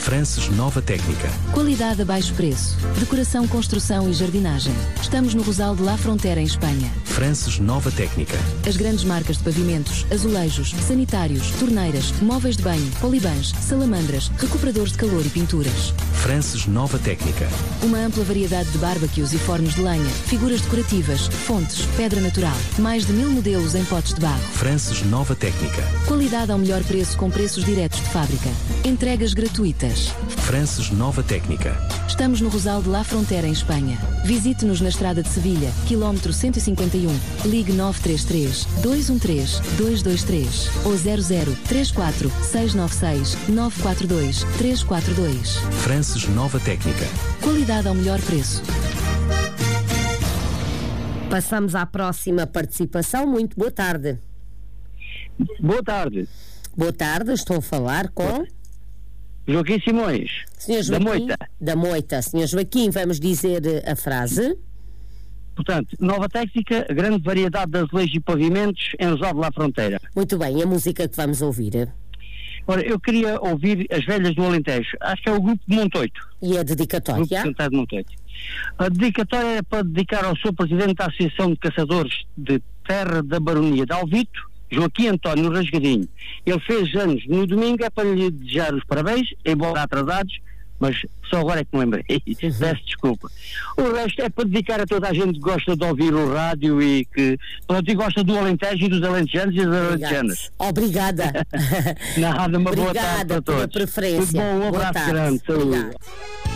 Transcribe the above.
Frances Nova Técnica. Qualidade a baixo preço. Decoração, construção e jardinagem. Estamos no Rosal de La Frontera, em Espanha. Frances Nova Técnica. As grandes marcas de pavimentos, azulejos, sanitários, torneiras, móveis de banho, polibãs, salamandras, recuperadores de calor e pinturas. Frances Nova Técnica. Uma ampla variedade de barbecues e fornos de lenha, figuras decorativas, fontes, pedra natural. Mais de 1000 modelos em potes de barro. Frances Nova Técnica. Qualidade ao melhor preço com preços diretos de fábrica. Entregas gratuitas. Frances Nova Técnica. Estamos no Rosal de La Frontera, em Espanha. Visite-nos na Estrada de Sevilha, quilómetro 151. Ligue 933 213 223 ou 00 34 696 942 342. Frances Nova Técnica. Qualidade ao melhor preço. Passamos à próxima participação. Muito boa tarde. Boa tarde. Boa tarde, estou a falar com... Joaquim Simões, Senhor Joaquim, da Moita. Da Moita. Senhor Joaquim, vamos dizer a frase. Portanto, Nova Técnica, grande variedade de azulejos e pavimentos em Rosal de La Fronteira. Muito bem, a música que vamos ouvir. Ora, eu queria ouvir As Velhas do Alentejo. Acho que é o grupo de Montoito. E a Grupo dedicatória? cantado de Montoito. A dedicatória é para dedicar ao Sr. Presidente da Associação de Caçadores de Terra da Baronia de Alvito, Joaquim António Rasgadinho. Ele fez anos no domingo, é para lhe desejar os parabéns, embora atrasados, mas só agora é que me lembrei. Peço desculpa. O resto é para dedicar a toda a gente que gosta de ouvir o rádio e que, pronto, e gosta do Alentejo e dos alentejanos e das alentejanas. Obrigada. Nada, uma boa tarde Obrigada para todos. pela preferência. Tudo bom, um Boa abraço tarde. grande. Saúde. Obrigada.